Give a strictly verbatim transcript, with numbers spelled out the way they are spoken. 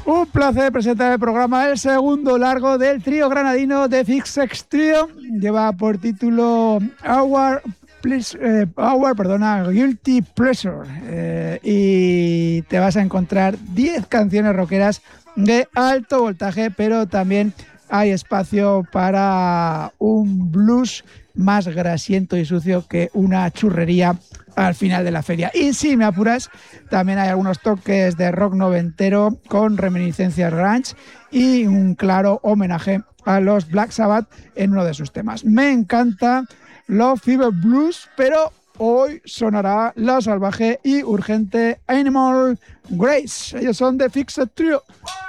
Un placer presentar el programa, el segundo largo del trío granadino de Fix Sex Trio. Lleva por título Our, Please, eh, Our perdona, Guilty Pleasure. Eh, y te vas a encontrar diez canciones rockeras de alto voltaje, pero también hay espacio para un blues más grasiento y sucio que una churrería al final de la feria. Y si me apuras, también hay algunos toques de rock noventero con reminiscencias grunge y un claro homenaje a los Black Sabbath en uno de sus temas. Me encanta Love Fever Blues, pero hoy sonará la salvaje y urgente Animal Grace. Ellos son de Fixed Trio.